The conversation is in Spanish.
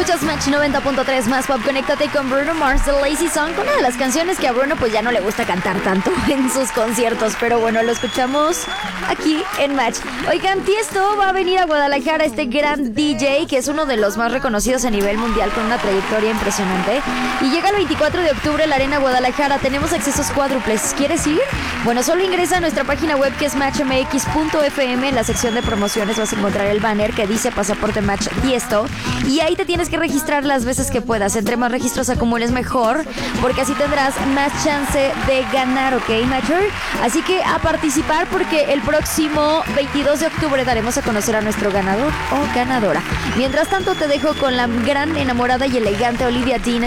Escuchas Match 90.3 más pop. Conéctate con Bruno Mars, The Lazy Song, una de las canciones que a Bruno pues ya no le gusta cantar tanto en sus conciertos, pero bueno, lo escuchamos aquí en Match. Oigan, Tiesto va a venir a Guadalajara, este gran DJ que es uno de los más reconocidos a nivel mundial con una trayectoria impresionante, y llega el 24 de octubre a la Arena Guadalajara. Tenemos accesos cuádruples. ¿Quieres ir? Bueno, solo ingresa a nuestra página web que es matchmx.fm. En la sección de promociones vas a encontrar el banner que dice Pasaporte Match Tiesto, y ahí te tienes que registrar las veces que puedas. Entre más registros acumules mejor, porque así tendrás más chance de ganar, ¿ok, Matcher? Así que a participar, porque el próximo 22 de octubre daremos a conocer a nuestro ganador o ganadora. Mientras tanto te dejo con la gran, enamorada y elegante Olivia Dean.